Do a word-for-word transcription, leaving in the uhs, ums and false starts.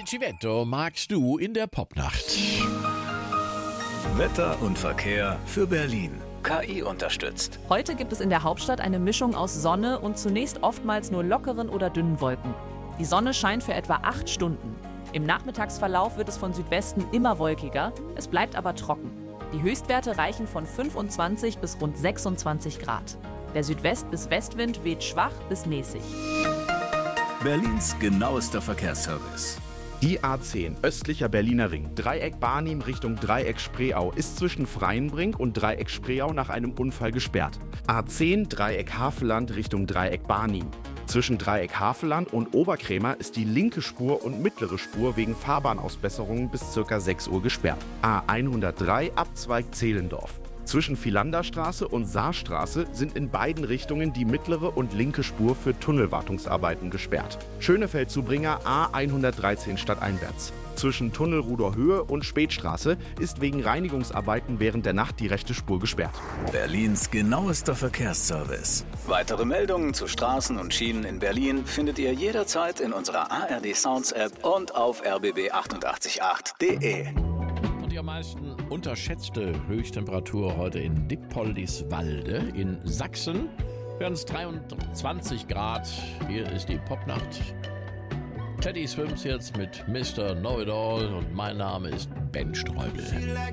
Welche Wetter magst du in der Popnacht? Wetter und Verkehr für Berlin. K I unterstützt. Heute gibt es in der Hauptstadt eine Mischung aus Sonne und zunächst oftmals nur lockeren oder dünnen Wolken. Die Sonne scheint für etwa acht Stunden. Im Nachmittagsverlauf wird es von Südwesten immer wolkiger, es bleibt aber trocken. Die Höchstwerte reichen von fünfundzwanzig bis rund sechsundzwanzig Grad. Der Südwest- bis Westwind weht schwach bis mäßig. Berlins genauester Verkehrsservice. Die A zehn, östlicher Berliner Ring, Dreieck Barnim Richtung Dreieck Spreeau, ist zwischen Freienbrink und Dreieck Spreeau nach einem Unfall gesperrt. A zehn, Dreieck Havelland Richtung Dreieck Barnim. Zwischen Dreieck Havelland und Oberkrämer ist die linke Spur und mittlere Spur wegen Fahrbahnausbesserungen bis ca. sechs Uhr gesperrt. A hundertdrei, Abzweig Zehlendorf. Zwischen Philanderstraße und Saarstraße sind in beiden Richtungen die mittlere und linke Spur für Tunnelwartungsarbeiten gesperrt. Schönefeld-Zubringer A hundertdreizehn stadteinwärts. Zwischen Tunnelruder Höhe und Spätstraße ist wegen Reinigungsarbeiten während der Nacht die rechte Spur gesperrt. Berlins genauester Verkehrsservice. Weitere Meldungen zu Straßen und Schienen in Berlin findet ihr jederzeit in unserer A R D Sounds App und auf r b b achtundachtzig Komma acht punkt d e. Die am meisten unterschätzte Höchsttemperatur heute in Dippoldiswalde in Sachsen. Werden es dreiundzwanzig Grad. Hier ist die Popnacht. Teddy Swims jetzt mit Mister Know-It-All und mein Name ist Ben Streubel.